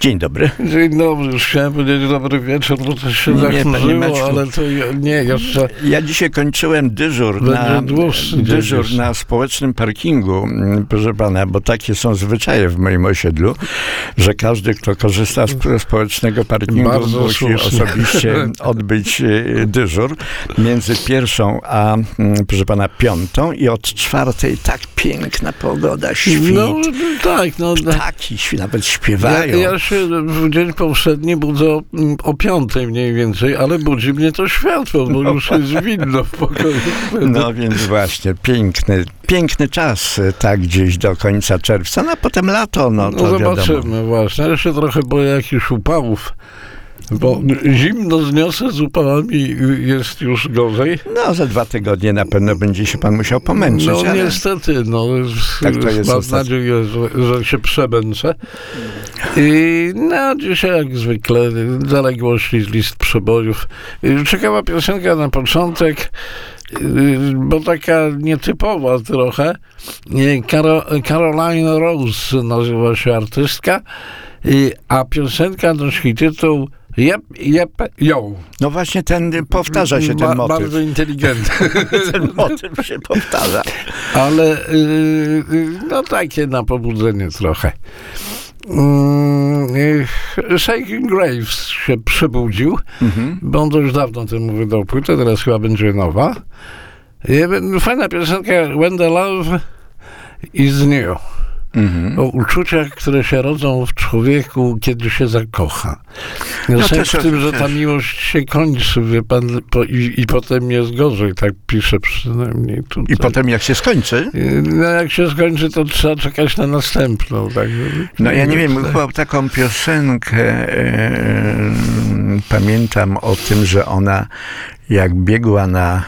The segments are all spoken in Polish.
Dzień dobry. Dzień dobry, już chciałem powiedzieć dobry wieczór, bo to się zachmurzyło, ale to nie, jeszcze... Ja dzisiaj kończyłem dyżur na społecznym parkingu, proszę pana, bo takie są zwyczaje w moim osiedlu, że każdy, kto korzysta z społecznego parkingu, bardzo musi słusznie osobiście odbyć dyżur między 1:00 a, proszę pana, 5:00 i od 4:00 tak piękna pogoda, świt. No tak, no. Ptaki nawet śpiewają. Ja się w dzień powszedni budzę o 5:00 mniej więcej, ale budzi mnie to światło, bo już jest widno w pokoju. No więc właśnie, piękny czas, tak gdzieś do końca czerwca, no a potem lato, no to zobaczymy wiadomo. właśnie. Ja się trochę boję jakichś upałów, bo zimno zniosę, z upałami jest już gorzej. No za 2 tygodnie na pewno będzie się pan musiał pomęczyć. No ale... niestety, Tak to jest mam ostatnio. nadzieję, że się przebęczę. I no dzisiaj jak zwykle zaległości z list przebojów. Ciekawa piosenka na początek, bo taka nietypowa trochę. Caroline Rose nazywa się artystka, a piosenka nosi tytuł Yep, yo. No właśnie powtarza się ten motyw. Bardzo inteligentny. Ten motyw się powtarza. Ale no takie na pobudzenie trochę. Shaking Graves się przebudził, bo on dość dawno temu wydał płytę, teraz chyba będzie nowa. Fajna piosenka When the Love is New. O uczuciach, które się rodzą w człowieku, kiedy się zakocha. Sens w tym, że ta miłość się kończy, wie pan, i potem jest gorzej, tak pisze przynajmniej tutaj. I potem jak się skończy? No jak się skończy, to trzeba czekać na następną. Tak? No ja nie wiem, chyba taką piosenkę pamiętam o tym, że ona jak biegła na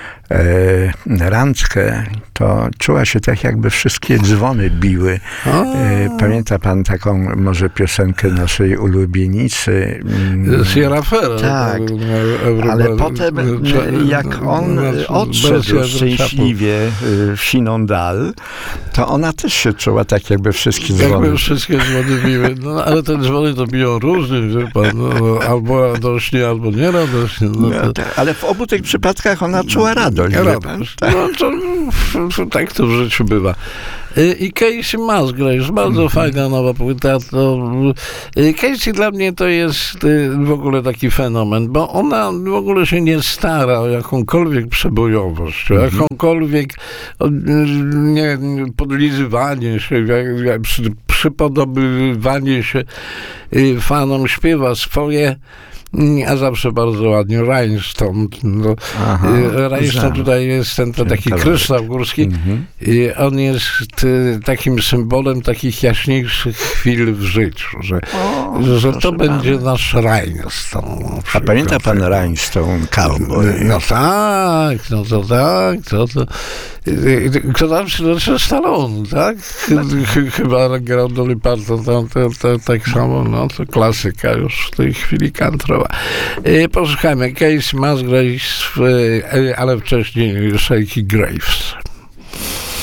randkę, to czuła się tak, jakby wszystkie dzwony biły. Pamięta pan taką może piosenkę naszej ulubienicy? Sierra Ferrera. Tak, ale potem jak on odszedł szczęśliwie w siną dal, to ona też się czuła tak, jakby wszystkie dzwony. Jakby wszystkie dzwony biły. No, ale te dzwony to biją różnie, wie pan, albo radośnie, albo nieradośnie. Ale w obu tych przypadkach ona czuła radość. Tak. No, to tak to w życiu bywa. I Casey Musgraves, bardzo fajna nowa płyta. Casey dla mnie to jest w ogóle taki fenomen, bo ona w ogóle się nie stara o jakąkolwiek przebojowość, o jakąkolwiek podlizywanie się, przypodobywanie się fanom, śpiewa swoje, a zawsze bardzo ładnie. Rhinestone. Rhinestone tutaj jest ten taki kryształ górski. On jest takim symbolem takich jaśniejszych chwil w życiu, że to będzie nasz Rhinestone. A pamięta pan Rhinestone Cowboy? No tak. Kto tam się Stallone, tak? Chyba grał Dolly Parton tam tak samo, no to klasyka już w tej chwili country'owa. Posłuchajmy Casey Musgraves, ale wcześniej Shaking Graves.